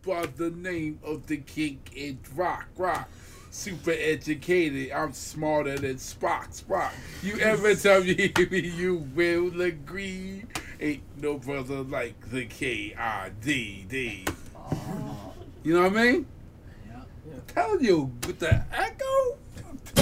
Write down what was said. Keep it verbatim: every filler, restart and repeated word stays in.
by the name of the king in rock, rock. Super educated, I'm smarter than Spock, Spock. You ever tell me you will agree? Ain't no brother like the K I D D. You know what I mean? Yeah. I'm telling you, with the echo.